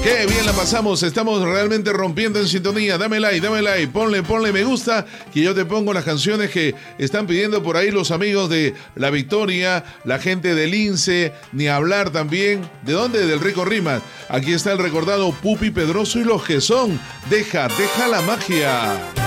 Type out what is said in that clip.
Qué bien la pasamos, estamos realmente rompiendo en sintonía. Dame like, ponle me gusta, que yo te pongo las canciones que están pidiendo por ahí los amigos de La Victoria, la gente del Lince, ni hablar también. ¿De dónde? Del Rico Rimas. Aquí está el recordado Pupi Pedroso y los que son. Deja la magia.